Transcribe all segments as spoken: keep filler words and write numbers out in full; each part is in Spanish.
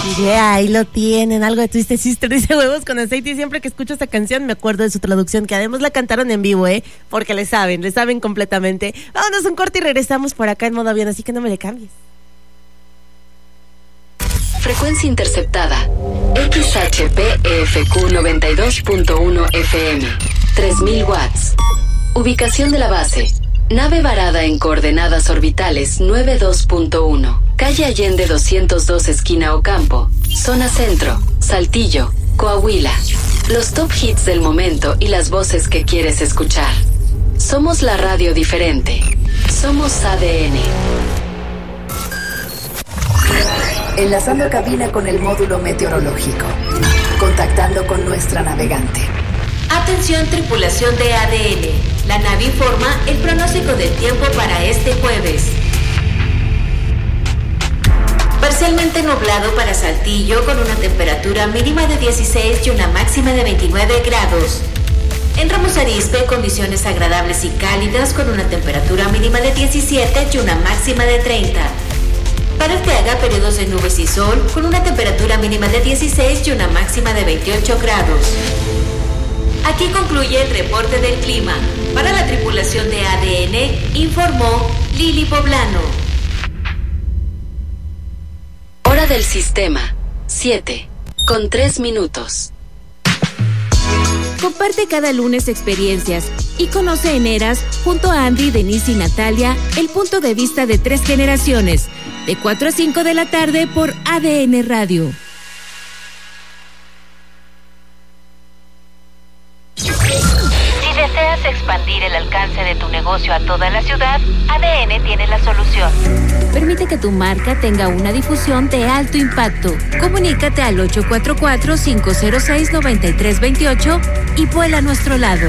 Yeah, ahí lo tienen, algo de Twisted Sister, dice Huevos con Aceite, y siempre que escucho esta canción me acuerdo de su traducción, que además la cantaron en vivo, ¿eh? Porque le saben, le saben completamente. Vámonos un corte y regresamos por acá en modo avión, así que no me le cambies. Frecuencia interceptada X H P E F Q noventa y dos punto uno F M, tres mil watts. Ubicación de la base: nave varada en coordenadas orbitales noventa y dos punto uno, calle Allende doscientos dos esquina Ocampo, zona centro, Saltillo, Coahuila. Los top hits del momento y las voces que quieres escuchar. Somos la radio diferente. Somos A D N. Enlazando cabina con el módulo meteorológico. Contactando con nuestra navegante. Atención, tripulación de A D N. La nave informa el pronóstico del tiempo para este jueves. Parcialmente nublado para Saltillo, con una temperatura mínima de dieciséis y una máxima de veintinueve grados. En Ramos Arizpe, condiciones agradables y cálidas, con una temperatura mínima de diecisiete y una máxima de treinta. Para Arteaga, periodos de nubes y sol, con una temperatura mínima de dieciséis y una máxima de veintiocho grados. Aquí concluye el reporte del clima. Para la tripulación de A D N, informó Lili Poblano. Hora del sistema, siete, con tres minutos. Comparte cada lunes experiencias y conoce en Eras, junto a Andy, Denise y Natalia, el punto de vista de tres generaciones, de cuatro a cinco de la tarde por A D N Radio. Si deseas expandir el alcance de tu negocio a toda la ciudad, A D N tiene la solución. Permite que tu marca tenga una difusión de alto impacto. Comunícate al ocho cuatro cuatro, cinco cero seis, nueve tres dos ocho y vuela a nuestro lado.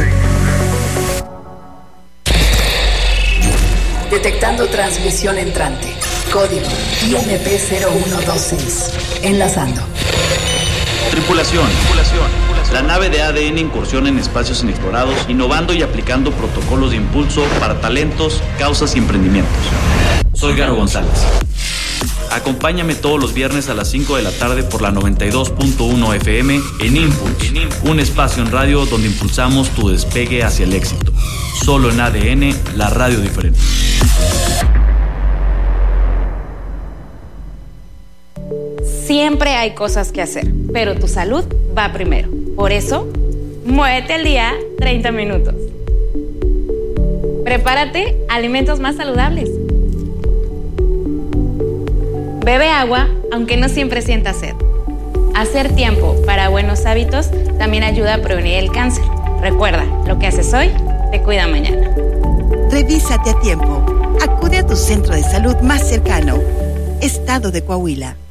Detectando transmisión entrante. Código I M P cero uno dos seis. Enlazando. Tripulación. Tripulación. La nave de A D N incursiona en espacios inexplorados, innovando y aplicando protocolos de impulso para talentos, causas y emprendimientos. Soy Garo González. Acompáñame todos los viernes a las cinco de la tarde por la noventa y dos punto uno F M en Impulse, un espacio en radio donde impulsamos tu despegue hacia el éxito. Solo en A D N, la radio diferente. Siempre hay cosas que hacer, pero tu salud va primero. Por eso, muévete al día treinta minutos. Prepárate alimentos más saludables. Bebe agua, aunque no siempre sientas sed. Hacer tiempo para buenos hábitos también ayuda a prevenir el cáncer. Recuerda, lo que haces hoy te cuida mañana. Revísate a tiempo. Acude a tu centro de salud más cercano. Estado de Coahuila.